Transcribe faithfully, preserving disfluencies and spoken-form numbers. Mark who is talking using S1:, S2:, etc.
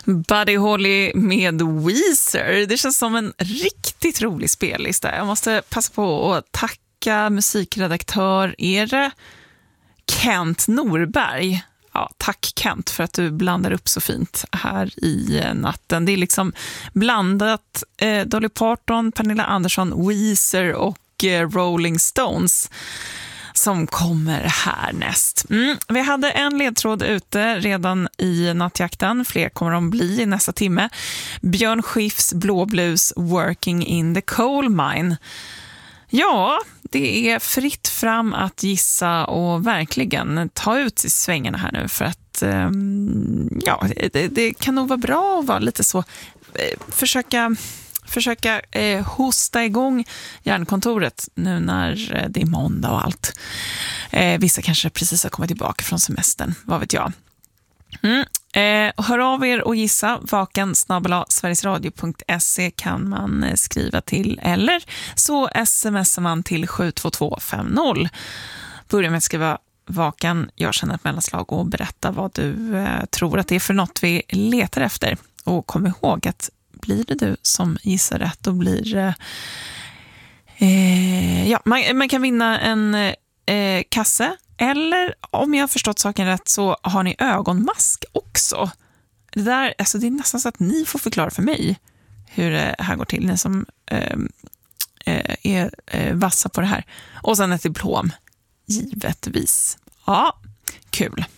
S1: Buddy Holly med Weezer. Det känns som en riktigt rolig spellista. Jag måste passa på att tacka musikredaktör är det Kent Norberg. Ja, tack Kent för att du blandar upp så fint här i natten. Det är liksom blandat eh, Dolly Parton, Pernilla Andersson, Weezer och eh, Rolling Stones som kommer härnäst. Mm. Vi hade en ledtråd ute redan i nattjakten. Fler kommer de bli i nästa timme. Björn Skifs blåblues Working in the Coal Mine. Ja, det är fritt fram att gissa och verkligen ta ut i svängarna här nu för att um, ja, det, det kan nog vara bra att vara lite så eh, försöka försöka eh, hosta igång hjärnkontoret nu när eh, det är måndag och allt. Eh, vissa kanske precis har kommit tillbaka från semestern, vad vet jag. Mm. Eh, hör av er och gissa. Vaken snabel-a sverigesradio punkt se kan man eh, skriva till, eller så smsar man till sju två två fem noll. Börja med att skriva vaken, jag känner ett mellanslag, och berätta vad du eh, tror att det är för något vi letar efter. Och kom ihåg att blir det du som gissar rätt, då blir det eh, ja, man, man kan vinna en eh, kasse. Eller om jag har förstått saken rätt så har ni ögonmask också. Det, där, alltså det är nästan så att ni får förklara för mig hur det här går till. Ni som eh, är eh, vassa på det här. Och sen ett diplom, givetvis. Ja, kul.